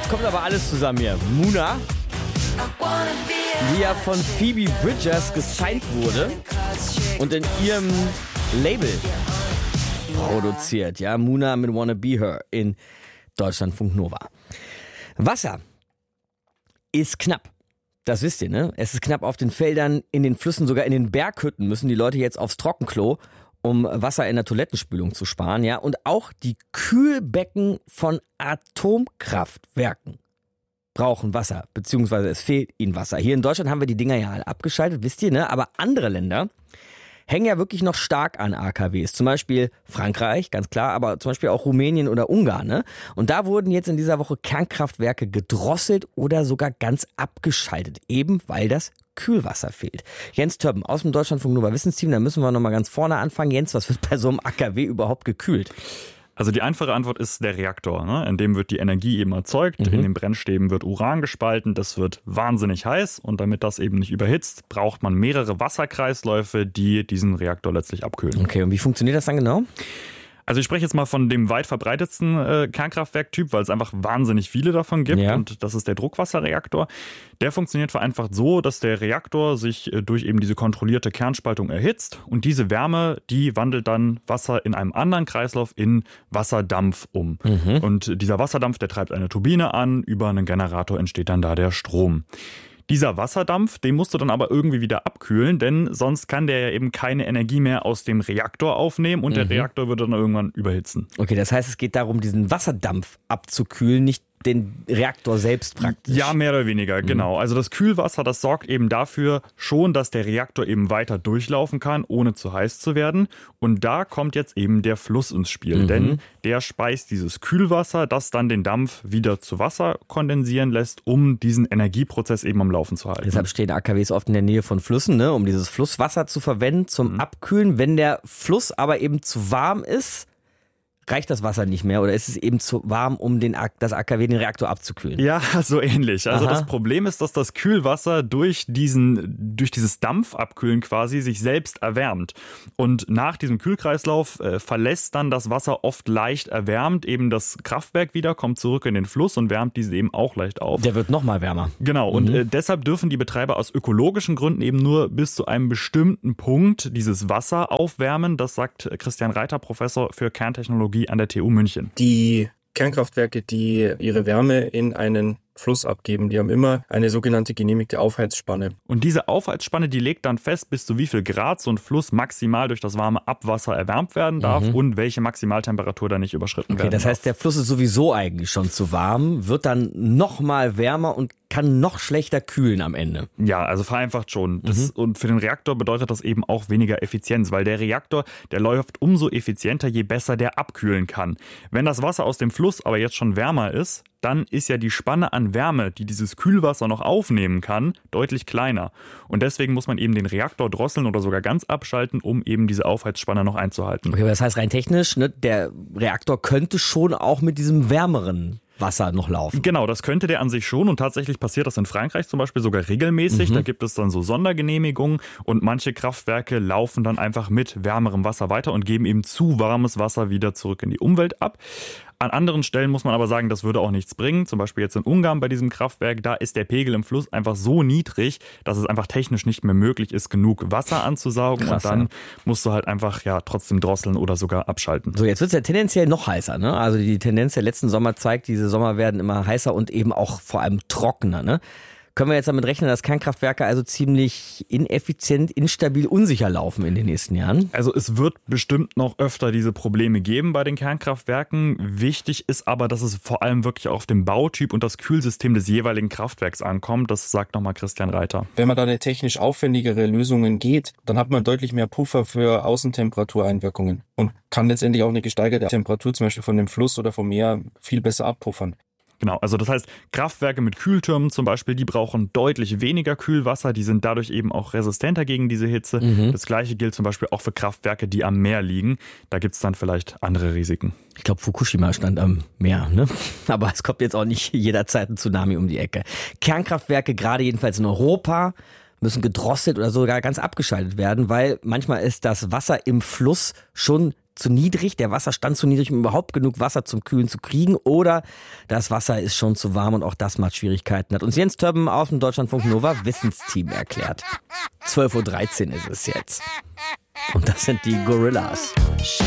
Jetzt kommt aber alles zusammen hier. Muna, die ja von Phoebe Bridgers gesigned wurde und in ihrem Label produziert. Ja, Muna mit Wanna Be Her in Deutschlandfunk Nova. Wasser ist knapp. Das wisst ihr, ne? Es ist knapp auf den Feldern, in den Flüssen, sogar in den Berghütten müssen die Leute jetzt aufs Trockenklo, um Wasser in der Toilettenspülung zu sparen, ja? Und auch die Kühlbecken von Atomkraftwerken brauchen Wasser, beziehungsweise es fehlt ihnen Wasser. Hier in Deutschland haben wir die Dinger ja alle abgeschaltet, wisst ihr, ne? Aber andere Länder hängen ja wirklich noch stark an AKWs. Zum Beispiel Frankreich, ganz klar, aber zum Beispiel auch Rumänien oder Ungarn, ne? Und da wurden jetzt in dieser Woche Kernkraftwerke gedrosselt oder sogar ganz abgeschaltet, eben weil das Kühlwasser fehlt. Jens Töppen aus dem Deutschlandfunk Nova Wissensteam, da müssen wir nochmal ganz vorne anfangen. Jens, was wird bei so einem AKW überhaupt gekühlt? Also die einfache Antwort ist der Reaktor, ne? In dem wird die Energie eben erzeugt, in den Brennstäben wird Uran gespalten, das wird wahnsinnig heiß und damit das eben nicht überhitzt, braucht man mehrere Wasserkreisläufe, die diesen Reaktor letztlich abkühlen. Okay, und wie funktioniert das dann genau? Also ich spreche jetzt mal von dem weit verbreitetsten Kernkraftwerktyp, weil es einfach wahnsinnig viele davon gibt, ja. Und das ist der Druckwasserreaktor. Der funktioniert vereinfacht so, dass der Reaktor sich durch eben diese kontrollierte Kernspaltung erhitzt und diese Wärme, die wandelt dann Wasser in einem anderen Kreislauf in Wasserdampf um. Und dieser Wasserdampf, der treibt eine Turbine an, über einen Generator entsteht dann da der Strom. Dieser Wasserdampf, den musst du dann aber irgendwie wieder abkühlen, denn sonst kann der ja eben keine Energie mehr aus dem Reaktor aufnehmen und der Reaktor würde dann irgendwann überhitzen. Okay, das heißt, es geht darum, diesen Wasserdampf abzukühlen, nicht den Reaktor selbst praktisch. Ja, mehr oder weniger, genau. Also das Kühlwasser, das sorgt eben dafür schon, dass der Reaktor eben weiter durchlaufen kann, ohne zu heiß zu werden. Und da kommt jetzt eben der Fluss ins Spiel, denn der speist dieses Kühlwasser, das dann den Dampf wieder zu Wasser kondensieren lässt, um diesen Energieprozess eben am Laufen zu halten. Deshalb stehen AKWs oft in der Nähe von Flüssen, ne, um dieses Flusswasser zu verwenden zum Abkühlen. Wenn der Fluss aber eben zu warm ist, reicht das Wasser nicht mehr oder ist es eben zu warm, um das AKW, den Reaktor abzukühlen? Ja, so ähnlich. Also das Problem ist, dass das Kühlwasser durch dieses Dampfabkühlen quasi sich selbst erwärmt. Und nach diesem Kühlkreislauf verlässt dann das Wasser oft leicht erwärmt eben das Kraftwerk wieder, kommt zurück in den Fluss und wärmt diese eben auch leicht auf. Der wird nochmal wärmer. Genau, und deshalb dürfen die Betreiber aus ökologischen Gründen eben nur bis zu einem bestimmten Punkt dieses Wasser aufwärmen. Das sagt Christian Reiter, Professor für Kerntechnologie an der TU München. Die Kernkraftwerke, die ihre Wärme in einen Fluss abgeben, die haben immer eine sogenannte genehmigte Aufheizspanne. Und diese Aufheizspanne, die legt dann fest, bis zu wie viel Grad so ein Fluss maximal durch das warme Abwasser erwärmt werden darf und welche Maximaltemperatur da nicht überschritten werden darf. Das heißt, der Fluss ist sowieso eigentlich schon zu warm, wird dann noch mal wärmer und kann noch schlechter kühlen am Ende. Ja, also vereinfacht schon. Und für den Reaktor bedeutet das eben auch weniger Effizienz, weil der Reaktor, der läuft umso effizienter, je besser der abkühlen kann. Wenn das Wasser aus dem Fluss aber jetzt schon wärmer ist, dann ist ja die Spanne an Wärme, die dieses Kühlwasser noch aufnehmen kann, deutlich kleiner. Und deswegen muss man eben den Reaktor drosseln oder sogar ganz abschalten, um eben diese Aufheizspanne noch einzuhalten. Okay, aber das heißt rein technisch, ne, der Reaktor könnte schon auch mit diesem wärmeren Wasser noch laufen. Genau, das könnte der an sich schon und tatsächlich passiert das in Frankreich zum Beispiel sogar regelmäßig. Da gibt es dann so Sondergenehmigungen und manche Kraftwerke laufen dann einfach mit wärmerem Wasser weiter und geben eben zu warmes Wasser wieder zurück in die Umwelt ab. An anderen Stellen muss man aber sagen, das würde auch nichts bringen. Zum Beispiel jetzt in Ungarn bei diesem Kraftwerk, da ist der Pegel im Fluss einfach so niedrig, dass es einfach technisch nicht mehr möglich ist, genug Wasser anzusaugen. Krass, und dann musst du halt einfach trotzdem drosseln oder sogar abschalten. So, jetzt wird es ja tendenziell noch heißer, ne? Also die Tendenz der letzten Sommer zeigt, diese Sommer werden immer heißer und eben auch vor allem trockener, ne? Können wir jetzt damit rechnen, dass Kernkraftwerke also ziemlich ineffizient, instabil, unsicher laufen in den nächsten Jahren? Also es wird bestimmt noch öfter diese Probleme geben bei den Kernkraftwerken. Wichtig ist aber, dass es vor allem wirklich auf den Bautyp und das Kühlsystem des jeweiligen Kraftwerks ankommt. Das sagt nochmal Christian Reiter. Wenn man da eine technisch aufwendigere Lösungen geht, dann hat man deutlich mehr Puffer für Außentemperatureinwirkungen und kann letztendlich auch eine gesteigerte Temperatur zum Beispiel von dem Fluss oder vom Meer viel besser abpuffern. Genau, also das heißt, Kraftwerke mit Kühltürmen zum Beispiel, die brauchen deutlich weniger Kühlwasser, die sind dadurch eben auch resistenter gegen diese Hitze. Das Gleiche gilt zum Beispiel auch für Kraftwerke, die am Meer liegen. Da gibt es dann vielleicht andere Risiken. Ich glaube, Fukushima stand am Meer, ne? Aber es kommt jetzt auch nicht jederzeit ein Tsunami um die Ecke. Kernkraftwerke, gerade jedenfalls in Europa, müssen gedrosselt oder sogar ganz abgeschaltet werden, weil manchmal ist das Wasser im Fluss schon zu niedrig, der Wasserstand zu niedrig, um überhaupt genug Wasser zum Kühlen zu kriegen, oder das Wasser ist schon zu warm und auch das macht Schwierigkeiten. Hat uns Jens Többen aus dem Deutschlandfunk Nova Wissensteam erklärt. 12:13 Uhr ist es jetzt. Und das sind die Gorillas.